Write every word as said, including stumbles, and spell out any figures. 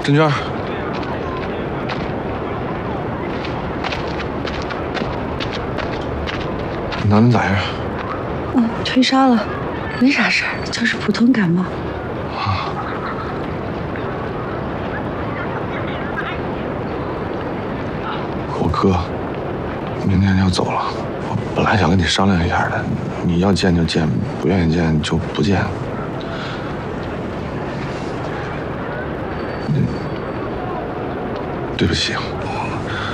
郑娟，你哪能咋样？ 嗯，退烧了，没啥事儿，就是普通感冒。 啊。我哥明天要走了，我本来想跟你商量一下的，你要见就见，不愿意见就不见。嗯，对不起。